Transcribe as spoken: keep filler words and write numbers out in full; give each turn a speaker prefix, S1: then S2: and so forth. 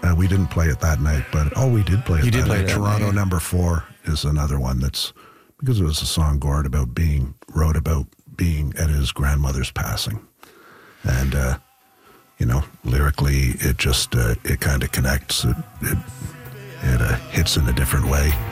S1: Uh, we didn't play it that night, but oh, we did play it.
S2: You
S1: that
S2: did play
S1: night.
S2: it that
S1: Toronto
S2: night, yeah.
S1: Number Four is another one that's because it was a song Gord about being wrote about being at his grandmother's passing, and uh, you know, lyrically, it just uh, it kind of connects. It it, it uh, hits in a different way.